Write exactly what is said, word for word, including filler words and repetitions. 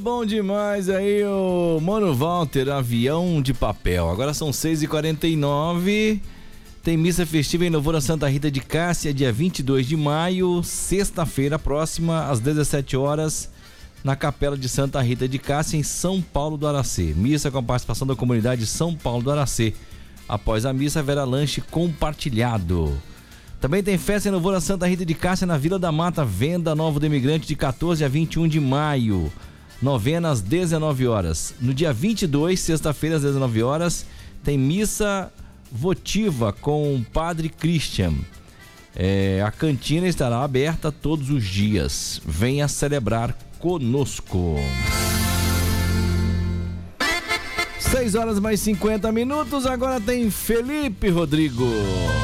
bom demais aí o Mano Walter, Avião de Papel. Agora são seis e quarenta e nove. Tem missa festiva em louvor a Santa Rita de Cássia, dia vinte e dois de maio, sexta-feira próxima, às dezessete horas, na Capela de Santa Rita de Cássia, em São Paulo do Aracê. Missa com a participação da comunidade São Paulo do Aracê. Após a missa, haverá lanche compartilhado. Também tem festa em louvor a Santa Rita de Cássia na Vila da Mata, Venda Nova do Imigrante, de quatorze a vinte e um de maio. Novena às dezenove horas. No dia vinte e dois, sexta-feira, às dezenove horas, tem missa votiva com o Padre Christian. É, a cantina estará aberta todos os dias. Venha celebrar conosco. seis horas mais cinquenta minutos. Agora tem Felipe Rodrigo.